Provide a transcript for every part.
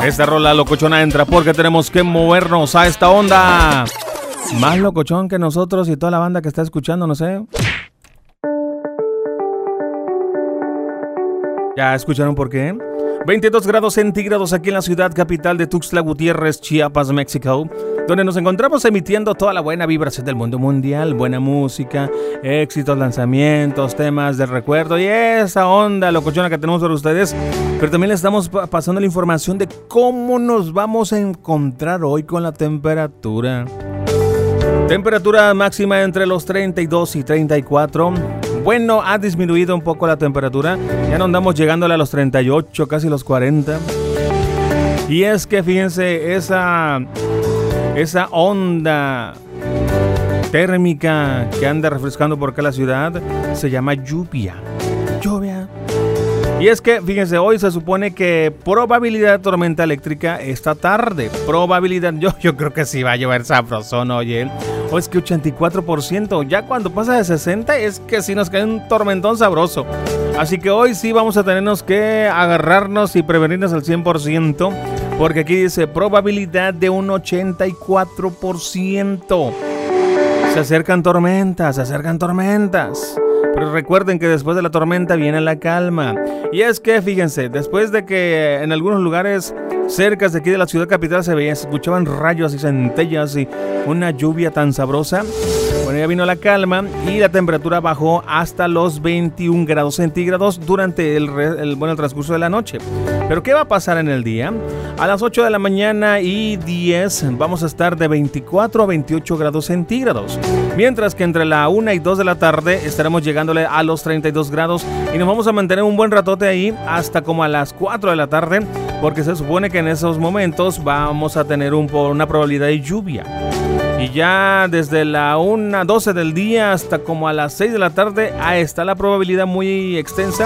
Esta rola locochona entra porque tenemos que movernos a esta onda. Más locochón que nosotros y toda la banda que está escuchando, no sé. ¿Ya escucharon por qué? 22 grados centígrados aquí en la ciudad capital de Tuxtla Gutiérrez, Chiapas, México, donde nos encontramos emitiendo toda la buena vibración del mundo mundial, buena música, éxitos, lanzamientos, temas de recuerdo y esa onda locochona que tenemos para ustedes. Pero también les estamos pasando la información de cómo nos vamos a encontrar hoy con la temperatura. Temperatura máxima entre los 32 y 34. Bueno, ha disminuido un poco la temperatura. Ya no andamos llegándole a los 38, casi los 40. Y es que fíjense, esa onda térmica que anda refrescando por acá la ciudad se llama lluvia. Lluvia. Y es que, fíjense, hoy se supone que probabilidad de tormenta eléctrica esta tarde. Probabilidad, yo creo que sí va a llover sabrosón, oye. O es que 84%, ya cuando pasa de 60 es que sí nos cae un tormentón sabroso. Así que hoy sí vamos a tenernos que agarrarnos y prevenirnos al 100%. Porque aquí dice probabilidad de un 84%. Se acercan tormentas, Pero recuerden que después de la tormenta viene la calma. Y es que, fíjense, después de que en algunos lugares cerca de aquí de la ciudad capital se escuchaban rayos y centellas y una lluvia tan sabrosa, bueno, ya vino la calma y la temperatura bajó hasta los 21 grados centígrados durante el transcurso de la noche. ¿Pero qué va a pasar en el día? A las 8 de la mañana y 10 vamos a estar de 24 a 28 grados centígrados. Mientras que entre la 1 y 2 de la tarde estaremos llegándole a los 32 grados y nos vamos a mantener un buen ratote ahí hasta como a las 4 de la tarde, porque se supone que en esos momentos vamos a tener una probabilidad de lluvia. Y ya desde la 1:12 del día hasta como a las 6 de la tarde, ahí está la probabilidad muy extensa.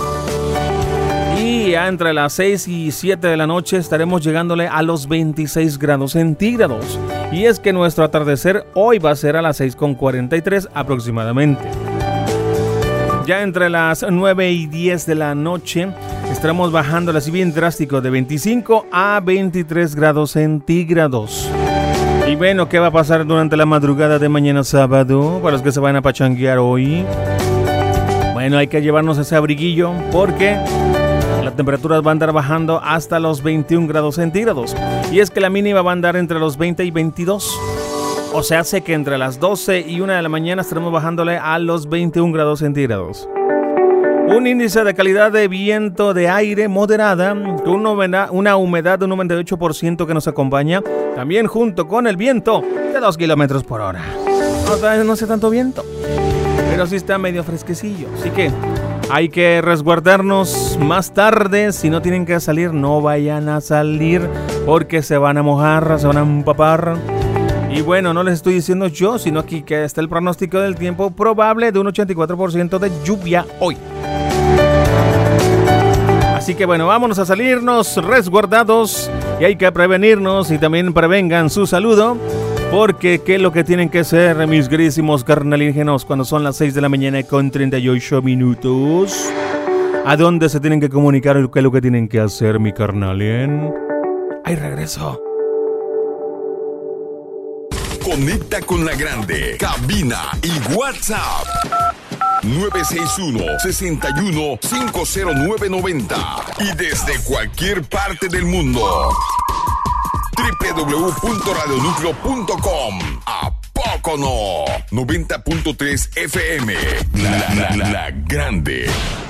Y ya entre las 6 y 7 de la noche estaremos llegándole a los 26 grados centígrados. Y es que nuestro atardecer hoy va a ser a las 6:43 aproximadamente. Ya entre las 9 y 10 de la noche estaremos bajando así bien drástico de 25 a 23 grados centígrados. Y bueno, ¿qué va a pasar durante la madrugada de mañana sábado para los que se van a pachanguear hoy? Bueno, hay que llevarnos ese abriguillo porque las temperaturas van a andar bajando hasta los 21 grados centígrados. Y es que la mínima va a andar entre los 20 y 22. O sea, hace que entre las 12 y 1 de la mañana estaremos bajándole a los 21 grados centígrados. Un índice de calidad de viento de aire moderada, con una humedad de un 98% que nos acompaña, también junto con el viento de 2 kilómetros por hora. No hace tanto viento, pero sí está medio fresquecillo. Así que hay que resguardarnos más tarde. Si no tienen que salir, no vayan a salir porque se van a mojar, se van a empapar. Y bueno, no les estoy diciendo yo, sino aquí que está el pronóstico del tiempo probable de un 84% de lluvia hoy. Así que bueno, vámonos a salirnos resguardados y hay que prevenirnos y también prevengan su saludo. Porque ¿qué es lo que tienen que hacer, mis queridísimos carnalígenos, cuando son las 6 de la mañana con 38 minutos? ¿A dónde se tienen que comunicar? ¿Qué es lo que tienen que hacer, mi carnalien? ¡Ay, regreso! Conecta con la grande, cabina y WhatsApp 961-61-50990 y desde cualquier parte del mundo www.radionucleo.com. ¿A poco no? 90.3 FM, la grande.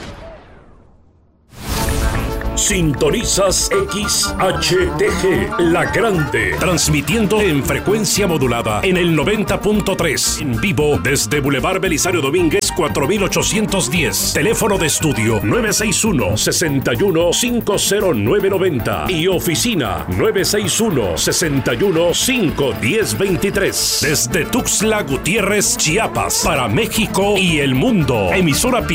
Sintonizas XHTG, La Grande, transmitiendo en frecuencia modulada en el 90.3, en vivo desde Boulevard Belisario Domínguez 4810, teléfono de estudio 961-61-50990 y oficina 961-61-51023, desde Tuxtla Gutiérrez, Chiapas, para México y el mundo. Emisora